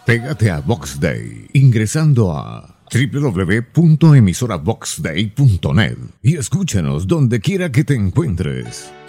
Pégate a Box Day ingresando a www.emisoravoxday.net y escúchanos donde quiera que te encuentres.